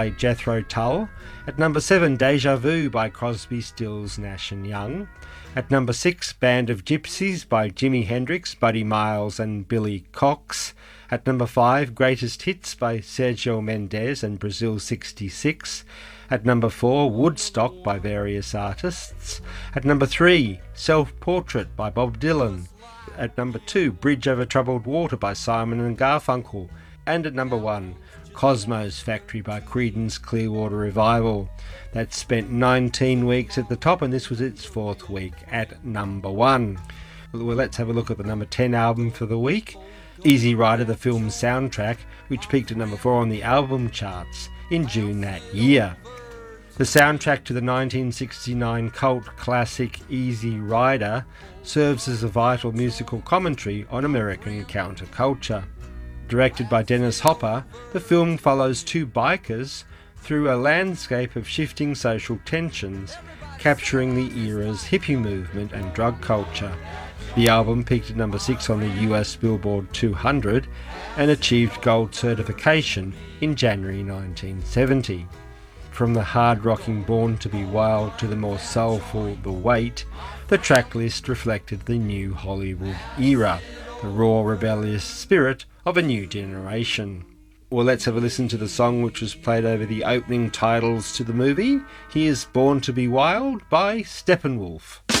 by Jethro Tull. At number 7, Deja Vu by Crosby, Stills, Nash and Young. At number 6, Band of Gypsies by Jimi Hendrix, Buddy Miles and Billy Cox. At number 5, Greatest Hits by Sergio Mendes and Brazil 66. At number 4, Woodstock by various artists. At number 3, Self-Portrait by Bob Dylan. At number 2, Bridge Over Troubled Water by Simon and Garfunkel. And at number 1, Cosmo's Factory by Creedence Clearwater Revival. That spent 19 weeks at the top, and this was its 4th week at number 1. Well, let's have a look at the number 10 album for the week. Easy Rider, the film's soundtrack, which peaked at number 4 on the album charts in June that year. The soundtrack to the 1969 cult classic Easy Rider serves as a vital musical commentary on American counterculture. Directed by Dennis Hopper, the film follows two bikers through a landscape of shifting social tensions, capturing the era's hippie movement and drug culture. The album peaked at number 6 on the US Billboard 200 and achieved gold certification in January 1970. From the hard-rocking Born to be Wild to the more soulful The Wait, the track list reflected the new Hollywood era, the raw, rebellious spirit of a new generation. Well, let's have a listen to the song which was played over the opening titles to the movie. Here's Born to be Wild by Steppenwolf.